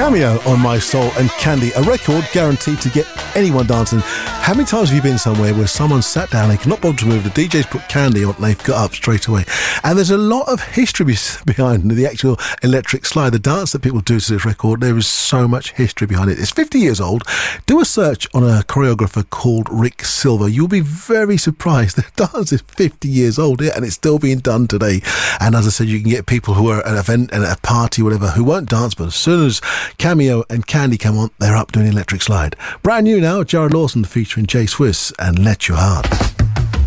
Cameo on My Soul and Candy, a record guaranteed to get anyone dancing. How many times have you been somewhere where someone sat down, they cannot bother to move, the DJ's put Candy on and they've got up straight away? And there's a lot of history behind the actual electric slide, the dance that people do to this record. There is so much history behind it. It's 50 years old. Do a search on a choreographer called Rick Silver. You'll be very surprised. The dance is 50 years old, yeah, and it's still being done today. And as I said, you can get people who are at an event and at a party, whatever, who won't dance, but as soon as Cameo and Candy come on, they're up doing electric slide. Brand new now, Jared Lawson featuring Jay Swiss and Let Your Heart.